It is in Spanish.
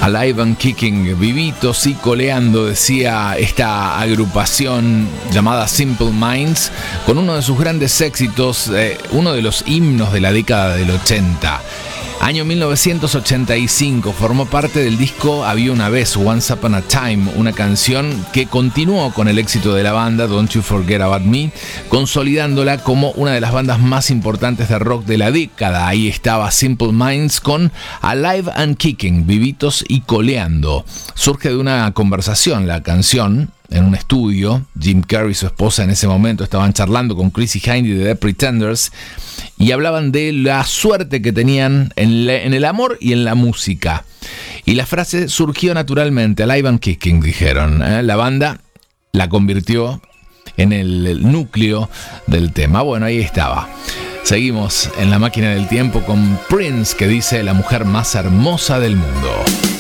Alive and Kicking, vivitos y coleando, decía esta agrupación llamada Simple Minds, con uno de sus grandes éxitos, uno de los himnos de la década del 80. Año 1985, formó parte del disco Había una vez, Once Upon a Time, una canción que continuó con el éxito de la banda Don't You Forget About Me, consolidándola como una de las bandas más importantes de rock de la década. Ahí estaba Simple Minds con Alive and Kicking, vivitos y coleando. Surge de una conversación la canción en un estudio. Jim Carrey y su esposa en ese momento estaban charlando con Chrissie Hynde de The Pretenders y hablaban de la suerte que tenían en el amor y en la música. Y la frase surgió naturalmente, Alive and Kicking, dijeron. La banda la convirtió en el núcleo del tema. Bueno, ahí estaba. Seguimos en la máquina del tiempo con Prince, que dice la mujer más hermosa del mundo.